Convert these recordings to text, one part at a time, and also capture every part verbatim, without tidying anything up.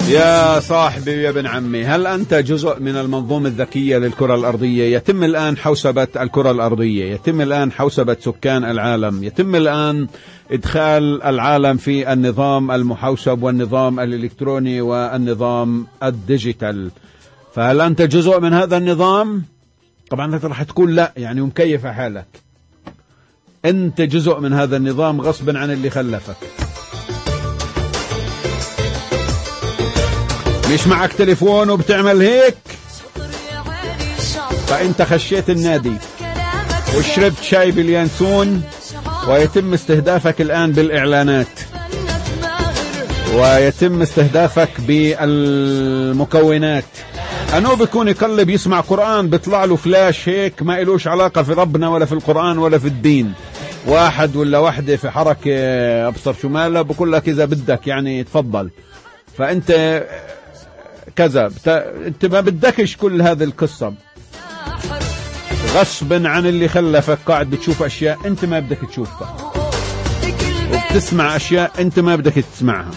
يا صاحبي يا ابن عمي، هل أنت جزء من المنظومة الذكية للكرة الأرضية؟ يتم الآن حوسبة الكرة الأرضية، يتم الآن حوسبة سكان العالم، يتم الآن إدخال العالم في النظام المحوسب والنظام الإلكتروني والنظام الديجيتال. فهل أنت جزء من هذا النظام؟ طبعا أنت راح تقول لا، يعني ومكيف حالك. أنت جزء من هذا النظام غصبا عن اللي خلفك. مش معك تليفون وبتعمل هيك، فأنت خشيت النادي وشربت شاي باليانسون، ويتم استهدافك الآن بالإعلانات، ويتم استهدافك بالمكونات. أنو بيكون يقلب يسمع قرآن بيطلع له فلاش هيك ما إلوش علاقة في ربنا ولا في القرآن ولا في الدين. واحد ولا وحدة في حركة أبصر شمالة بقول لك إذا بدك يعني تفضل، فأنت كذا بت... أنت ما بدكش كل هذه القصة. غصبا عن اللي خلفك قاعد بتشوف أشياء أنت ما بدك تشوفها، وبتسمع أشياء أنت ما بدك تسمعها.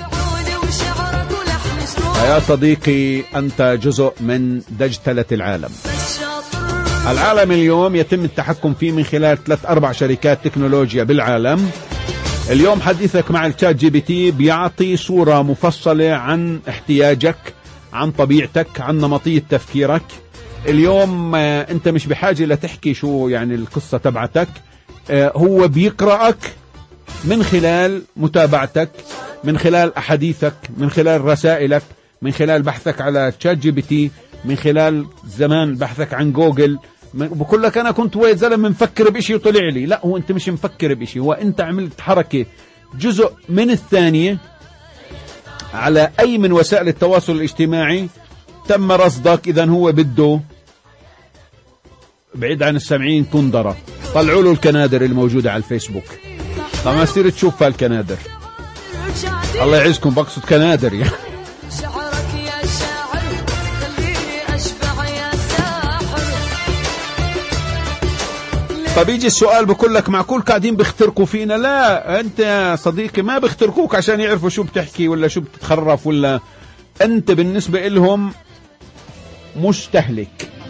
يا صديقي، أنت جزء من دجتلة العالم. العالم اليوم يتم التحكم فيه من خلال ثلاث أربع شركات تكنولوجيا بالعالم. اليوم حديثك مع الشات جي بي تي بيعطي صورة مفصلة عن احتياجك، عن طبيعتك، عن نمطية تفكيرك. اليوم أنت مش بحاجة لتحكي شو يعني القصة تبعتك، هو بيقرأك من خلال متابعتك، من خلال أحاديثك، من خلال رسائلك، من خلال بحثك على شات جي بي تي، من خلال زمان بحثك عن جوجل. بقول لك أنا كنت ويا زلمة مفكر بإشي وطلع لي. لا، هو أنت مش مفكر بإشي، هو أنت عملت حركة جزء من الثانية على أي من وسائل التواصل الاجتماعي. تم رصدك، إذن هو بده بعيد عن السامعين كندرة. طلعوا له الكنادر الموجودة على الفيسبوك. طب ما تصير تشوف هالكنادر، الله يعزكم بقصد كنادر يعني. فبيجي السؤال بقول لك معقول قاعدين بيخترقوا فينا؟ لا، انت يا صديقي ما بيخترقوك عشان يعرفوا شو بتحكي ولا شو بتتخرف، ولا انت بالنسبة لهم مستهلك.